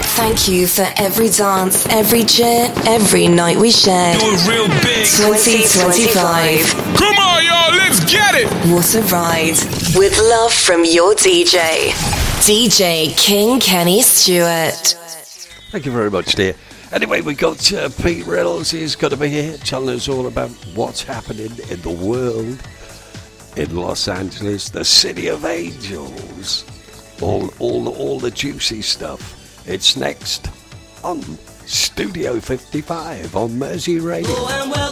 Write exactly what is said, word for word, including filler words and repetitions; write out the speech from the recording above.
Thank you for every dance, every cheer, every night we shared. Do it real big. twenty twenty-five. Come on, y'all, let's get it. What a ride. With love from your D J, D J King Kenny Stewart. Thank you very much, dear. Anyway, we got uh, Pete Reynolds. He's going to be here telling us all about what's happening in the world, in Los Angeles, the city of angels, all, all, all the juicy stuff. It's next on Studio fifty-five on Mersey Radio. Oh, and well,